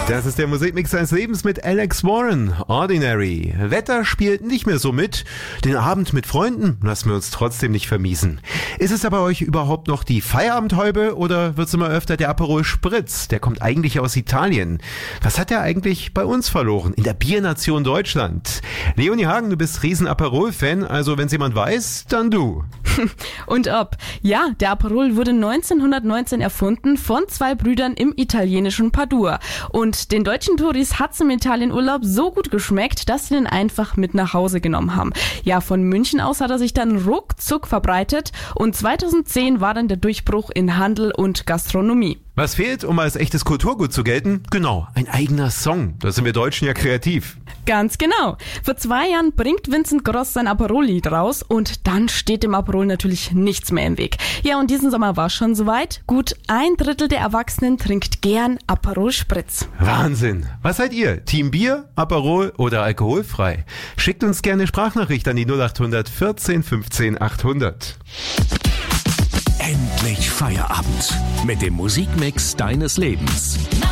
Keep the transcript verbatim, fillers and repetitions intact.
Das ist der Musikmix seines Lebens mit Alex Warren, Ordinary. Wetter spielt nicht mehr so mit. Den Abend mit Freunden lassen wir uns trotzdem nicht vermiesen. Ist es aber euch überhaupt noch die Feierabendhäube oder wird's immer öfter der Aperol Spritz? Der kommt eigentlich aus Italien. Was hat er eigentlich bei uns verloren? In der Biernation Deutschland. Leonie Hagen, du bist riesen Aperol-Fan, also wenn's jemand weiß, dann du. Und ob. Ja, der Aperol wurde neunzehnhundertneunzehn erfunden von zwei Brüdern im italienischen Padua. Und den deutschen Touris hat's im Italienurlaub so gut geschmeckt, dass sie den einfach mit nach Hause genommen haben. Ja, von München aus hat er sich dann ruckzuck verbreitet und zweitausendzehn war dann der Durchbruch in Handel und Gastronomie. Was fehlt, um als echtes Kulturgut zu gelten? Genau, ein eigener Song. Da sind wir Deutschen ja kreativ. Ganz genau. Vor zwei Jahren bringt Vincent Gross sein Aperol-Lied raus und dann steht dem Aperol natürlich nichts mehr im Weg. Ja, und diesen Sommer war es schon soweit. Gut ein Drittel der Erwachsenen trinkt gern Aperol Spritz. Wahnsinn. Was seid ihr? Team Bier, Aperol oder alkoholfrei? Schickt uns gerne Sprachnachricht an die null acht hundert vierzehn fünfzehn achthundert. Endlich Feierabend mit dem Musikmix deines Lebens.